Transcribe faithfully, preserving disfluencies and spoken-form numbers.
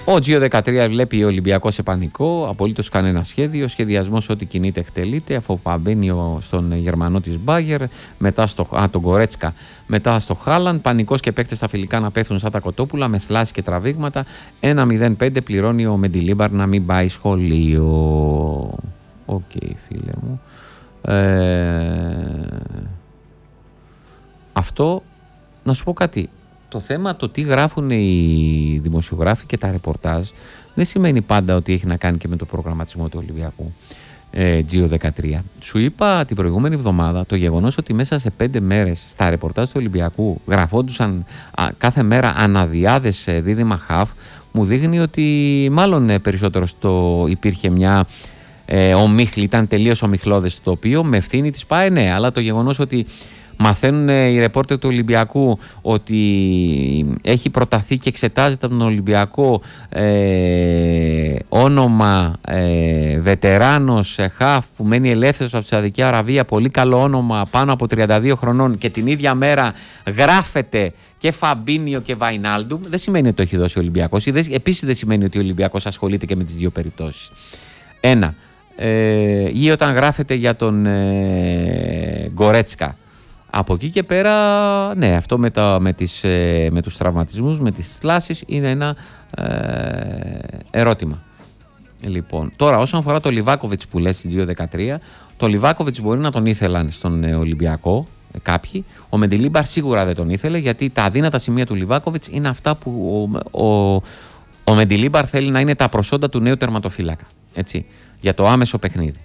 Ο Τζιο δεκατρία βλέπει ο Ολυμπιακός σε πανικό, απολύτως κανένα σχέδιο. Σχεδιασμός ό,τι κινείται εκτελείται, αφού μπαίνει στον Γερμανό της Μπάγερ, μετά στο, α, τον Κορέτσκα, μετά στο Χάλαντ. Πανικός και παίκτες στα φιλικά να πέφτουν σαν τα κοτόπουλα με θλάση και τραβήγματα. ένα μηδέν πέντε πληρώνει ο Μεντιλίμπαρ να μην πάει σχολείο. Οκ, okay, φίλε μου. Ε... Αυτό, να σου πω κάτι. Το θέμα το τι γράφουν οι δημοσιογράφοι και τα ρεπορτάζ δεν σημαίνει πάντα ότι έχει να κάνει και με το προγραμματισμό του Ολυμπιακού. ε, Τζιο δεκατρία. Σου είπα την προηγούμενη εβδομάδα το γεγονός ότι μέσα σε πέντε μέρες στα ρεπορτάζ του Ολυμπιακού γραφόντουσαν α, κάθε μέρα αναδιάδες ε, δίδυμα χαφ, μου δείχνει ότι μάλλον ε, περισσότερο στο υπήρχε μια ε, ομίχλη, ήταν τελείως ομιχλώδες το τοπίο με ευθύνη της ΠΑΕ, ναι, αλλά το γεγονός ότι μαθαίνουν οι ρεπόρτερ του Ολυμπιακού ότι έχει προταθεί και εξετάζεται από τον Ολυμπιακό ε, όνομα ε, βετεράνος ε, χαφ που μένει ελεύθερος από τη Σαουδική Αραβία, πολύ καλό όνομα, πάνω από τριάντα δύο χρονών, και την ίδια μέρα γράφεται και Φαμπίνιο και Βαϊνάλντουμ, δεν σημαίνει ότι το έχει δώσει ο Ολυμπιακός. Επίσης δεν σημαίνει ότι ο Ολυμπιακός ασχολείται και με τις δύο περιπτώσεις. Ένα. Ε, ή όταν γράφεται για τον ε, Γκορέτσκα. Από εκεί και πέρα, ναι, αυτό με, τα, με, τις, με τους τραυματισμούς, με τις θλάσεις είναι ένα ε, ερώτημα. Λοιπόν, τώρα όσον αφορά το Λιβάκοβιτς που λες στη Τζιο δεκατρία, το Λιβάκοβιτς μπορεί να τον ήθελαν στον Ολυμπιακό κάποιοι. Ο Μεντιλίμπαρ σίγουρα δεν τον ήθελε, γιατί τα αδύνατα σημεία του Λιβάκοβιτς είναι αυτά που ο, ο, ο Μεντιλίμπαρ θέλει να είναι τα προσόντα του νέου τερματοφύλακα. Έτσι, για το άμεσο παιχνίδι.